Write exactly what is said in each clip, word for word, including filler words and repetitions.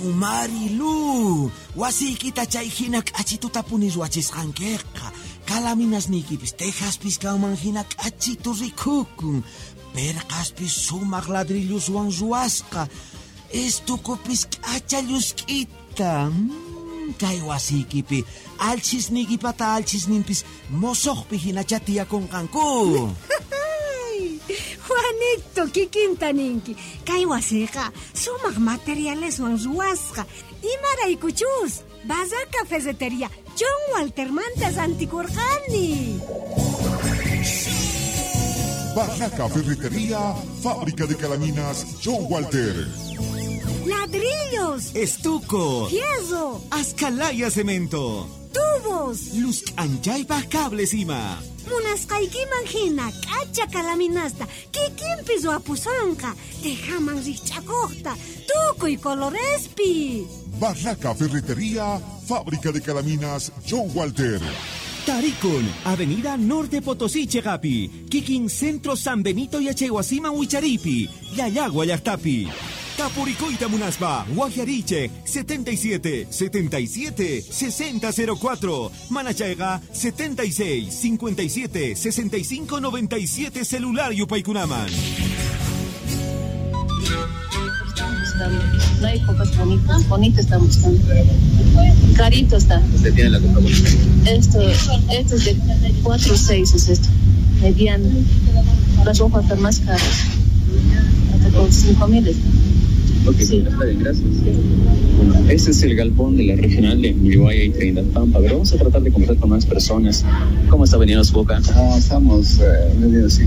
Marilu, wasiykita chay hina k'achituta puniswachisqankiqa. Kalaminasniykipis tejaspis kawman hina k'achitu rikukun. Perqaspis sumaq ladrilluswan ruwasqa. Estukupis k'acha llusk'ita. Mm, kay wasiykipi alchisniykipata alchisninpis mosoqpi hina chatiyakunqanku. Juanito, kikinta ninki. Kay wasiqa sumaq materialeswan ruwasqa. Imaraykuchus, Bazar Cafetería John Walter Mantas antikurqani. Barraca Ferretería, fábrica de calaminas John Walter. Ladrillos, Estuco, fierro, Azcalaya Cemento, tubos, Luz Anchaypa Cables Ima. Munasqaykiman hina k'acha kalaminasta kikinpis wapusanqa tejaman rikch'akuqta tukuy colorespi. Barraca Ferretería, fábrica de calaminas John Walter. Tarikun, Avenida Norte Potosí Chegapi, Kikin Centro San Benito y Achehuasima Huicharipi, Yayagua Yartapi. Capuricoita Munaspa, Guajariche, setenta y siete, setenta y siete, sesenta cero cuatro. Manachaiga, setenta y seis, cincuenta y siete, sesenta y cinco, noventa y siete, celular Yupaykunaman. No hay copas bonitas, bonitas están buscando. Carito está. ¿Usted tiene la copa bonita? Esto, esto es de cuatro o seis es esto. Mediano. Las hojas están más caras. Hasta con cinco mil están. Ok, sí. Está bien, gracias. Bueno, este es el galpón de la regional de Mihuaya y Trinidad Pampa, pero vamos a tratar de conversar con más personas. ¿Cómo está vendiendo su boca? Ah, estamos eh, vendiendo así.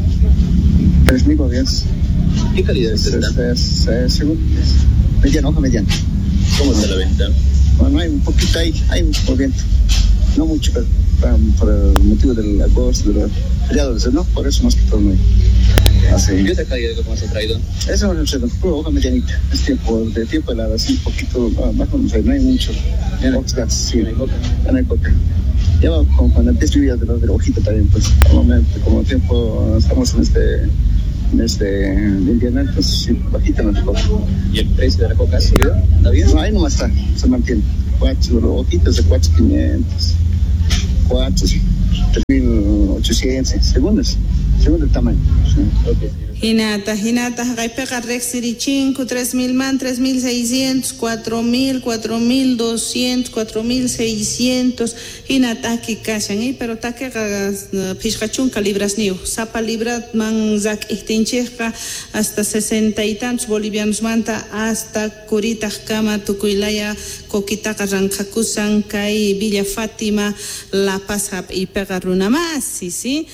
Tres mil bolivianos. ¿Qué calidad es esta? Es, es, según, mediano, hoja mediana. ¿Cómo está la venta? Bueno, hay un poquito ahí, hay un movimiento. No mucho, pero para, por el motivo del agosto, de los feriados, ¿no? Por eso más que todo no hay. Así. ¿Qué otra calidad de copa se ha traído? Eso es una pura hoja medianita. Es tiempo, de tiempo helado, así un poquito abajo, no, sé, no hay mucho. ¿Ya no, sí, no hay coca? Ya no hay coca. Ya va, como cuando empieza lluvia de la, de la hojita también, pues, al momento, como tiempo estamos en este, en este invierno, pues sí, bajita no hay coca. ¿Y el precio de la coca ha subido? ¿Está bien? No, ahí nomás está, se mantiene. Cuatro hojitas de cuatro mil quinientos, cuatro, tres mil ochocientos, según es, según el tamaño. Sí. Okay. Hinata, hinata, hagaipeca rexirichinco, tres mil man, tres mil seiscientos, cuatro mil, cuatro mil doscientos, cuatro mil seiscientos, hinata que casan, ¿eh? Pero taque pishkachun calibras niu, sapa libra man zak ihtincheja hasta sesenta y tantos bolivianos manta hasta curita cama tucuilaya coquitaca rancacusan kai Villa Fátima La Paz y pega runa más, sí, sí,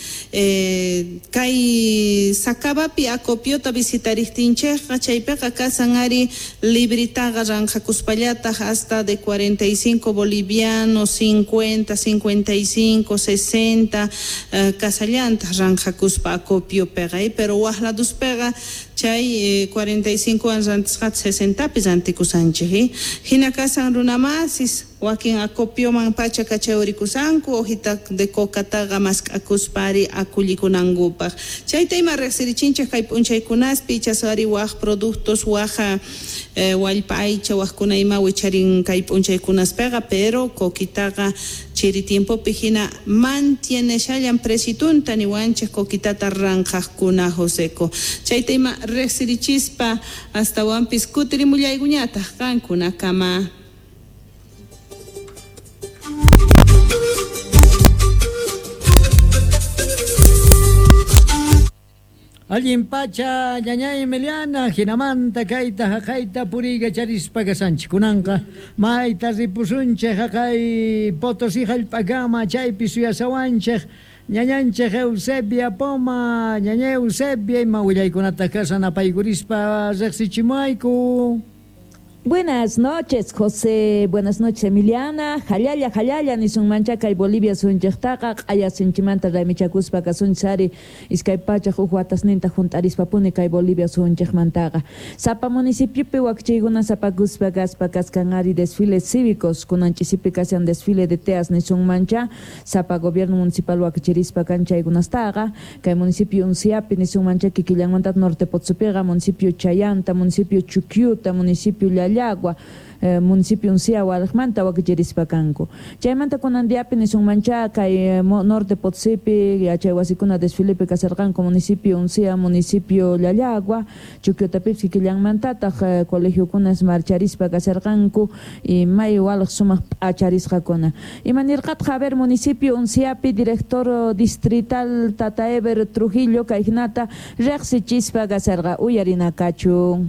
eh, kai sacaba acopiota visitaristincheja chaypeqa kasanari libritaga ranjakuspallata hasta de cuarenta y cinco bolivianos, cincuenta, cincuenta y cinco, sesenta uh, kasallantas ranjakuspa acopio pega, pero wahladus pega chay eh, cuarenta y cinco años antes sesenta pis antikusanche hina kasan runamasis wakin acopio man pacha kachaurikusanku hojita de kokataga mas akuspari akulikunangupa chay tema resirichinche kay punchaykunaspi chasari waj productos waja eh, walpaicha wajkunaima wicharin kay punchaykunaspega pero kokitaga chiri tiempo pijina mantiene shayan presitunta ni wanches kokitata ranjajkuna joseco chay tema resirichispa hasta wampis kutiri mullayguñata kankuna kama. Alguien pacha ñañay Emiliana hinamanta kaita hakaita puriga charispa kasanchi kunanka maita ripusunche hakai Potosí hallp'akama chaypi suyasawanchej ñañanchej Eusebia Poma ñañay Eusebia ima willaykunata kasanapaykurispa reqsichimayku. Buenas noches, José. Buenas noches, Emiliana. Jalaya, jalaya, ni sun manchaca y Bolivia sun yechtaca, aya sinchimanta la michacuspa casun sari, iskaipacha jujuatas ninta juntaris papunica y Bolivia sun yechmantaga. Zapa municipio piwakchiguna zapacuspa gaspa cascanari desfiles cívicos, con anticipación desfile de teas ni sun mancha, zapa gobierno municipal wakchirispa cancha y gunastaga, que municipio Unciapi ni sun mancha Quiquillanguantat norte Potsupiega, municipio Chayanta, municipio Chuquiuta, municipio Yaya, Llallagua Eh, municipio uncia Guadalajmanta wakichirispakanku. Chaymanta kunandiapi nisunmancha kay eh, norte Potosipi yachaywasikuna desfilepi kasarqanku municipio uncia municipio Llallagua Chuquiotapipsi killanmantataq eh, colegiokunas marcharispa kasarqanku y may walq sumaq acharisqakuna. Imanirqatqa haber municipio unciapi director distrital Tata Ever Trujillo kayhnata reqsichispa kasarqa uyarinakachu.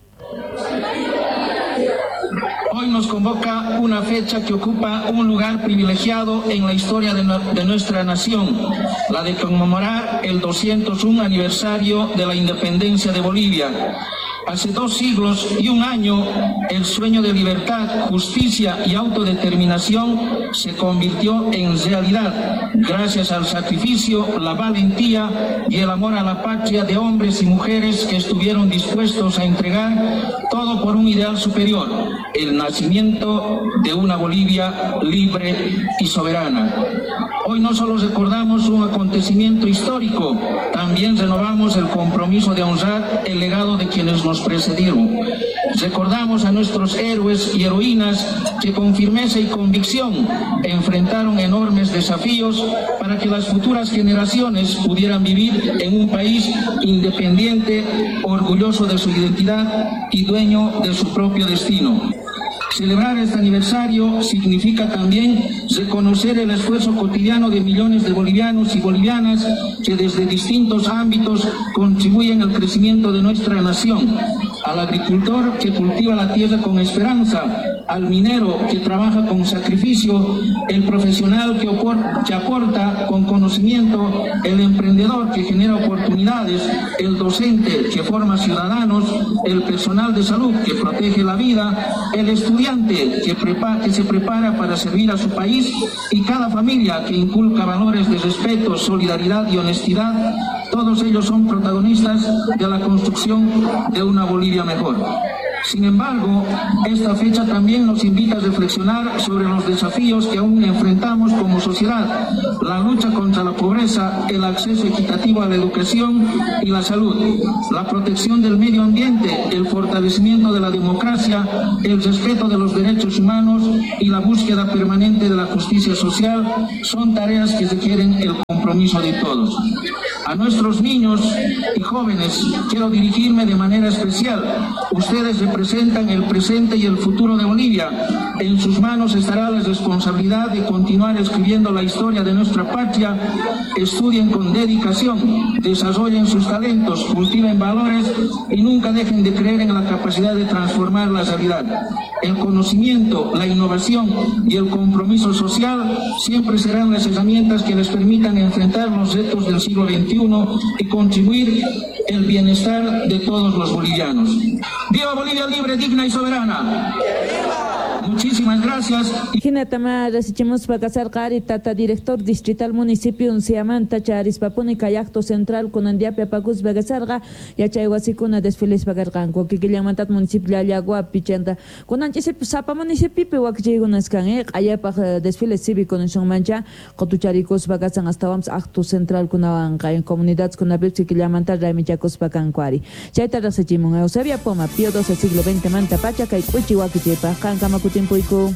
Hoy nos convoca una fecha que ocupa un lugar privilegiado en la historia de, no, de nuestra nación, la de conmemorar el doscientos uno aniversario de la independencia de Bolivia. Hace dos siglos y un año, el sueño de libertad, justicia y autodeterminación se convirtió en realidad gracias al sacrificio, la valentía y el amor a la patria de hombres y mujeres que estuvieron dispuestos a entregar todo por un ideal superior, el nacimiento de una Bolivia libre y soberana. Hoy no solo recordamos un acontecimiento histórico, también renovamos el compromiso de honrar el legado de quienes nos precedieron. Recordamos a nuestros héroes y heroínas que con firmeza y convicción enfrentaron enormes desafíos para que las futuras generaciones pudieran vivir en un país independiente, orgulloso de su identidad y dueño de su propio destino. Celebrar este aniversario significa también reconocer el esfuerzo cotidiano de millones de bolivianos y bolivianas que desde distintos ámbitos contribuyen al crecimiento de nuestra nación, al agricultor que cultiva la tierra con esperanza, al minero que trabaja con sacrificio, el profesional que, que aporta con conocimiento, el emprendedor que genera oportunidades, el docente que forma ciudadanos, el personal de salud que protege la vida, el estudiante que, prepara, que se prepara para servir a su país y cada familia que inculca valores de respeto, solidaridad y honestidad. Todos ellos son protagonistas de la construcción de una Bolivia mejor. Sin embargo, esta fecha también nos invita a reflexionar sobre los desafíos que aún enfrentamos como sociedad, la lucha contra la pobreza, el acceso equitativo a la educación y la salud, la protección del medio ambiente, el fortalecimiento de la democracia, el respeto de los derechos humanos y la búsqueda permanente de la justicia social son tareas que requieren el compromiso de todos. A nuestros niños y jóvenes quiero dirigirme de manera especial. Ustedes representan el presente y el futuro de Bolivia. En sus manos estará la responsabilidad de continuar escribiendo la historia de nuestra patria. Estudien con dedicación, desarrollen sus talentos, cultiven valores y nunca dejen de creer en la capacidad de transformar la realidad. El conocimiento, la innovación y el compromiso social siempre serán las herramientas que les permitan enfrentar los retos del siglo veintiuno y contribuir el bienestar de todos los bolivianos. ¡Viva Bolivia libre, digna y soberana! Muchísimas gracias. Hinatama resichemos pakasar qari tata director distrital municipio Unciamanta Charispapuni Kayakto Central Kunandiapia Pakus Bagasarga Yachaywasikuna desfiles bagarqanku Kikillamantat municipio Llallagua Pichanta Kunanchis Sapa municipio Wakchigunas-kan ayapaq desfiles cívico nishanmancha Qotucharicos bagasan hasta vamos acto central kunawanqa en comunidades kunapipsi Killamantat Raymichacos Pakankuari Chayta resichimun Eusebia Poma Pío doce siglo veinte manta pacha kay kuchi wakichepa kankamaku tiempoiku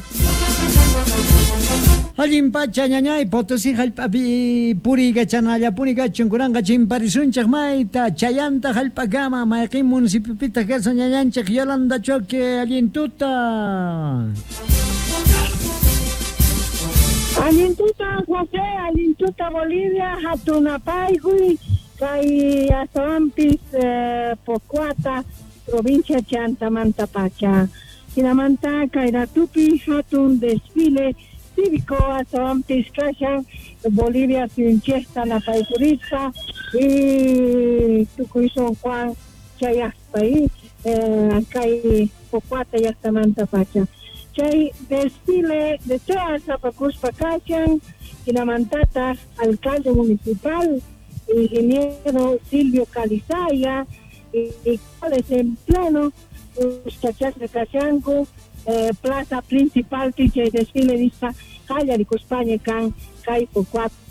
Allimpacha ñañay Potosí hallp'api puriga chanalla puriga chunkuranqa chimparisunchaq mayta chayanta hallp'akama mayqin municipipita kasa ñañanchaq Yolanda Choque allintuta allintuta José allintuta Bolivia hatunapaykuy kay asawampis eh, Pocuata provincia Chantamanta Pacha Hinamanta kayratupi hatun desfile cívico asawampis kashan Bolivia sinchesta la paisurista y tukuison Juan chayaspai eh, kay Pocuata Yastamanta Pacha chay desfile de todas Zapakuspa kashan Hinamantata alcalde municipal ingeniero Silvio Calizaya y, y cuáles en plano Ustachas de Cachanco, eh, plaza principal, tiche desfile lista, Calla de Cuspaña, Can, Caipo, Cuatro.